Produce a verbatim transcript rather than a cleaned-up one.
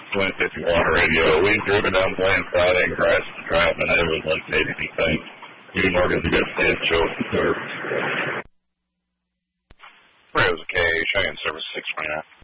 Twin fifty-one radio. We've driven down the lane Friday and crashed the drive, and I wasn't like saying anything. You and Morgan's a good stand show for service. Rose K, Cheyenne Service six twenty-nine.